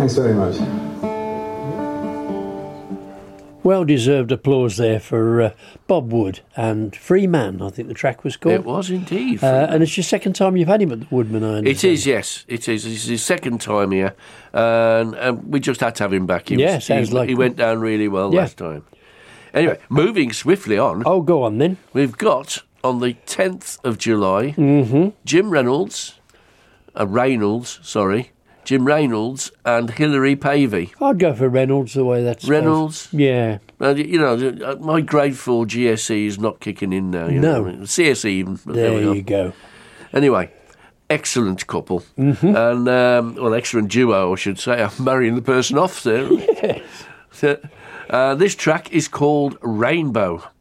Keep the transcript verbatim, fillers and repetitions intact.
Thanks very much. Well-deserved applause there for uh, Bob Wood and Free Man, I think the track was called. It was indeed. Uh, and it's your second time you've had him at the Woodman, I understand. It is, yes. It is. It's his second time here. And um, we just had to have him back. He yeah, was, sounds he, like... He went down really well yeah. last time. Anyway, moving swiftly on. Oh, go on then. We've got, on the tenth of July, mm-hmm. Jim Reynolds, uh, Reynolds, sorry, Jim Reynolds and Hilary Pavey. I'd go for Reynolds the way that's... Reynolds? Supposed. Yeah. Uh, you know, my grade four G S E is not kicking in now. You no. know? C S E even. There, there you go. Anyway, excellent couple. Mm-hmm. And, um, well, excellent duo, I should say. I'm marrying the person off there. Yes. Uh, this track is called Rainbow.